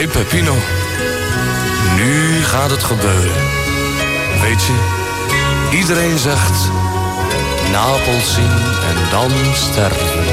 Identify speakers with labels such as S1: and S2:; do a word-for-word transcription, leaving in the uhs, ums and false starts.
S1: hey Peppino, nu gaat het gebeuren. Weet je, iedereen zegt Napels zien en dan sterven.